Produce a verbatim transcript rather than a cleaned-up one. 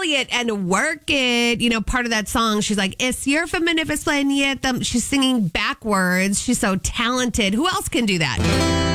Elliott and Work It. You know, part of that song, she's like, Es cierto, she's singing backwards. She's so talented. Who else can do that?